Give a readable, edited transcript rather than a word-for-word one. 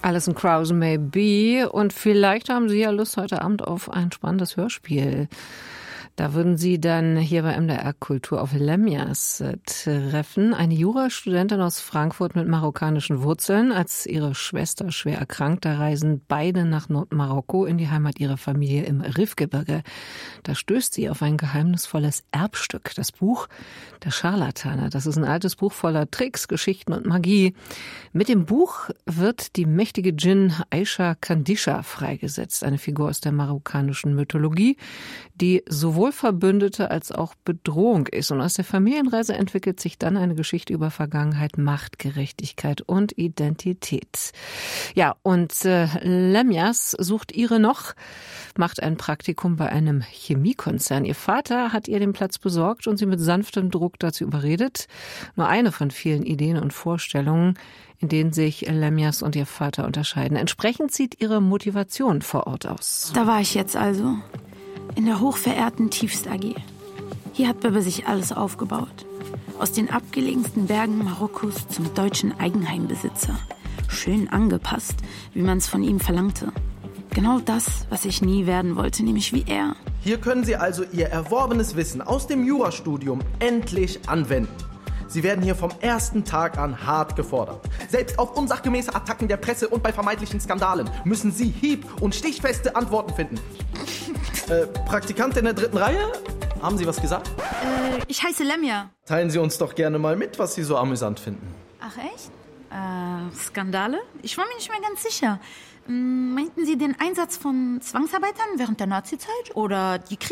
Alison Krauss Maybe. Und vielleicht haben Sie ja Lust heute Abend auf ein spannendes Hörspiel. Da würden Sie dann hier bei MDR Kultur auf Lemjas treffen. Eine Jurastudentin aus Frankfurt mit marokkanischen Wurzeln. Als ihre Schwester schwer erkrankt, da reisen beide nach Nordmarokko in die Heimat ihrer Familie im Rifgebirge. Da stößt sie auf ein geheimnisvolles Erbstück, das Buch Der Scharlatane. Das ist ein altes Buch voller Tricks, Geschichten und Magie. Mit dem Buch wird die mächtige Djinn Aisha Kandisha freigesetzt, eine Figur aus der marokkanischen Mythologie, die sowohl Verbündete als auch Bedrohung ist. Und aus der Familienreise entwickelt sich dann eine Geschichte über Vergangenheit, Macht, Gerechtigkeit und Identität. Ja, und Lemjas sucht ihre noch, macht ein Praktikum bei einem Chemiekonzern. Ihr Vater hat ihr den Platz besorgt und sie mit sanftem Druck dazu überredet. Nur eine von vielen Ideen und Vorstellungen, in denen sich Lemjas und ihr Vater unterscheiden. Entsprechend sieht ihre Motivation vor Ort aus. Da war ich jetzt also. In der hochverehrten Tiefst AG. Hier hat Böbbe sich alles aufgebaut. Aus den abgelegensten Bergen Marokkos zum deutschen Eigenheimbesitzer. Schön angepasst, wie man es von ihm verlangte. Genau das, was ich nie werden wollte, nämlich wie er. Hier können Sie also Ihr erworbenes Wissen aus dem Jurastudium endlich anwenden. Sie werden hier vom ersten Tag an hart gefordert. Selbst auf unsachgemäße Attacken der Presse und bei vermeintlichen Skandalen müssen Sie hieb- und stichfeste Antworten finden. Praktikant in der 3. Reihe? Haben Sie was gesagt? Ich heiße Lemja. Teilen Sie uns doch gerne mal mit, was Sie so amüsant finden. Ach echt? Skandale? Ich war mir nicht mehr ganz sicher. Meinten Sie den Einsatz von Zwangsarbeitern während der Nazizeit? Oder die